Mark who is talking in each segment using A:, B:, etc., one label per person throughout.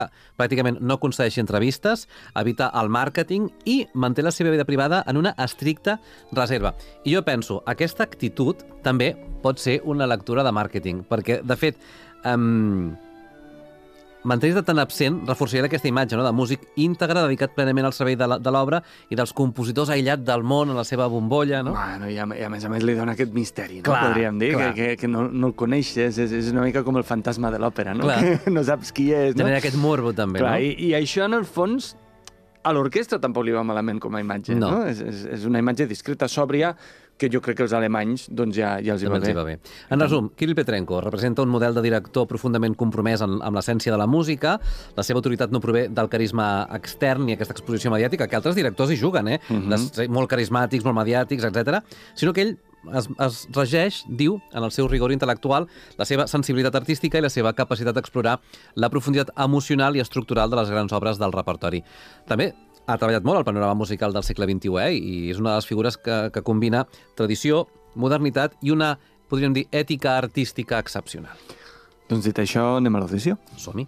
A: pràcticament no concedeixi entrevistes, evita el màrqueting i manté la seva vida privada en una estricta reserva. I jo penso, aquesta actitud també pot ser una lectura de màrqueting, perquè, de fet, mantenir-te tan absent reforçaria aquesta imatge, no?, de músic íntegre, dedicat plenament al servei de l'obra i dels compositors aïllats del món en la seva bombolla, no?
B: Bueno, i a més li dona aquest misteri, no?
A: Clar,
B: Podríem dir,
A: clar.
B: que no el coneixes, és una mica com el fantasma de l'òpera, no?
A: Clar.
B: Que no saps qui és, no?
A: Genera aquest morbo, també,
B: Clar,
A: no?
B: i això, en el fons, a l'orquestra tampoc li va malament com a imatge, no? És una imatge discreta, sòbria, que jo crec que els alemanys doncs, ja els hi va bé.
A: En resum, Kirill Petrenko representa un model de director profundament compromès amb l'essència de la música. La seva autoritat no prové del carisma extern ni aquesta exposició mediàtica, que altres directors hi juguen, de ser molt carismàtics, molt mediàtics, etc. Sinó que ell es regeix, diu, en el seu rigor intel·lectual, la seva sensibilitat artística i la seva capacitat d'explorar la profunditat emocional i estructural de les grans obres del repertori. També ha treballat molt al panorama musical del segle XXI, i és una de les figures que combina tradició, modernitat i una, podríem dir, ètica artística excepcional.
B: Doncs dit això, anem a l'audició.
A: Som-hi.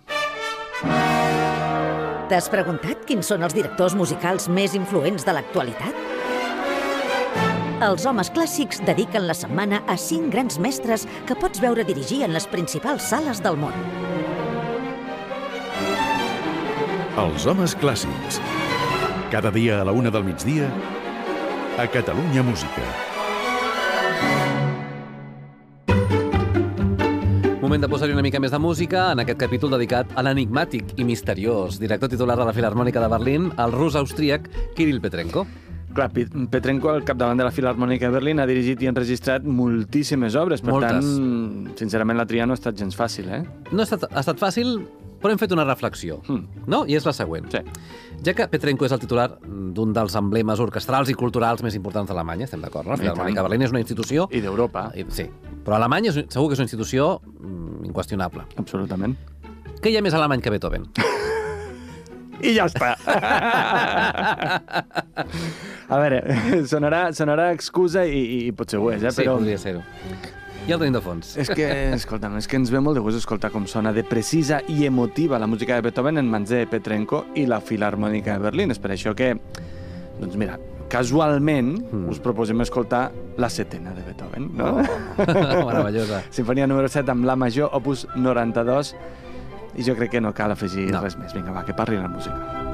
C: T'has preguntat quins són els directors musicals més influents de l'actualitat? Els homes clàssics dediquen la setmana a 5 grans mestres que pots veure dirigir en les principals sales del món.
D: Els homes clàssics. Cada dia a la 1 del migdia, a Catalunya Música.
A: Moment de posar-hi una mica més de música en aquest capítol dedicat a l'enigmàtic i misteriós director titular de la Filharmònica de Berlín, el rus-austríac Kirill Petrenko.
B: Clar, Petrenko, al capdavant de la Filharmònica de Berlín, ha dirigit i enregistrat moltíssimes obres. Per tant, sincerament, la tria no ha estat gens fàcil, eh?
A: No ha estat fàcil, però hem fet una reflexió, no? I és la següent.
B: Sí.
A: Ja que Petrenko és el titular d'un dels emblemes orquestrals i culturals més importants d'Alemanya, estem d'acord, no? La Filharmònica de Berlín és una institució...
B: I d'Europa.
A: Sí, però Alemanya segur que és una institució inqüestionable.
B: Absolutament.
A: Què hi ha més alemany que Beethoven?
B: I ja està. A veure, sonarà excusa i potser ho és,
A: Sí,
B: però...
A: podria ser-ho. I el tenim de fons.
B: És que, escolta'm, és que ens ve molt de gust escoltar com sona de precisa i emotiva la música de Beethoven en mans de Petrenko i la Filharmònica de Berlín. És per això que, doncs mira, casualment us proposem escoltar la setena de Beethoven, no?
A: Meravellosa.
B: Sinfonia número 7 amb la major, opus 92, i jo crec que no cal afegir res més. Vinga, va, que parli la música.